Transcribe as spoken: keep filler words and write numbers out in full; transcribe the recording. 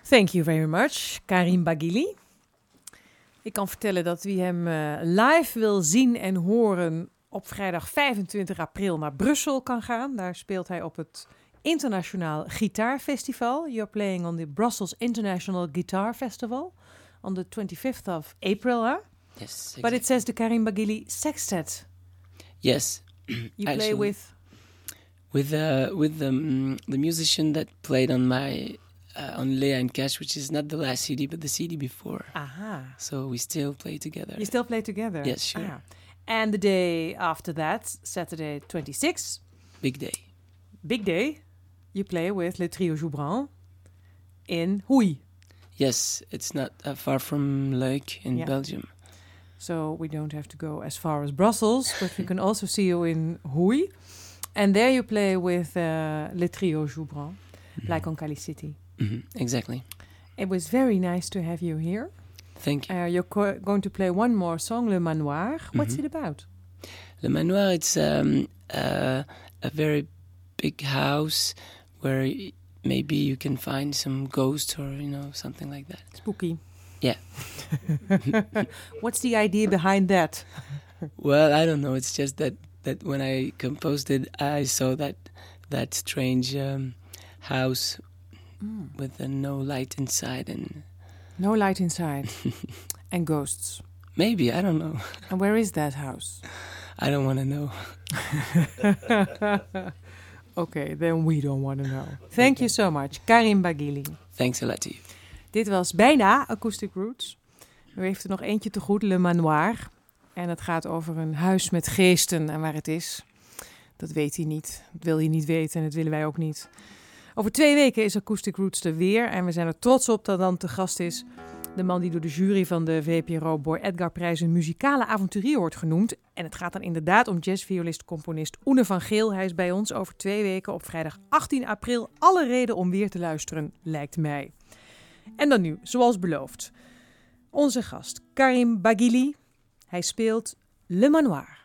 Thank you very much, Karim Baghili. Ik kan vertellen dat wie hem uh, live wil zien en horen op vrijdag vijfentwintig april naar Brussel kan gaan. Daar speelt hij op het Internationaal Gitaarfestival. You're playing on the Brussels International Guitar Festival on the twenty-fifth of April, huh? Yes, exactly. But it says the Karim Baghili Sextet. Yes. You Actually, play with? With, uh, with the, um, the musician that played on my... Uh, on Lea and Cash, which is not the last C D, but the C D before. Aha. So we still play together. You still play together? Yes, sure. Ah. And the day after that, Saturday twenty-sixth. Big day. Big day. You play with Le Trio Joubran in Houy. Yes, it's not uh, far from Luik in yeah. Belgium. So we don't have to go as far as Brussels, but we can also see you in Houy. And there you play with uh, Le Trio Joubran, mm-hmm. like on Cali City. Mm-hmm, exactly. It was very nice to have you here. Thank you. Uh, you're co- going to play one more song, Le Manoir. Mm-hmm. What's it about? Le Manoir, it's um, uh, a very big house where maybe you can find some ghosts or, you know, something like that. Spooky. Yeah. What's the idea behind that? Well, I don't know. It's just that, that when I composed it, I saw that that strange um, house mm. with uh, no light inside. and No light inside. And ghosts. Maybe, I don't know. And where is that house? I don't want to know. Okay, then we don't want to know. Thank okay. you so much, Karim Baghili. Thanks a lot to you. Dit was bijna Acoustic Roots. U heeft er nog eentje te goed, Le Manoir. En het gaat over een huis met geesten. En waar het is, dat weet hij niet. Dat wil hij niet weten en dat willen wij ook niet. Over twee weken is Acoustic Roots er weer. En we zijn er trots op dat dan te gast is de man die door de jury van de V P R O Boy Edgar Prijs een muzikale avonturier wordt genoemd. En het gaat dan inderdaad om jazzviolist-componist Oene van Geel. Hij is bij ons over twee weken op vrijdag achttien april. Alle reden om weer te luisteren, lijkt mij. En dan nu, zoals beloofd, onze gast Karim Baghili. Hij speelt Le Manoir.